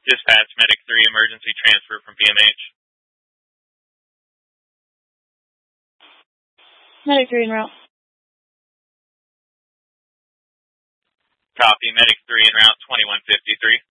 Dispatch, Medic 3, emergency transfer from PMH. Medic 3 en route. Copy, Medic 3 en route, 2153.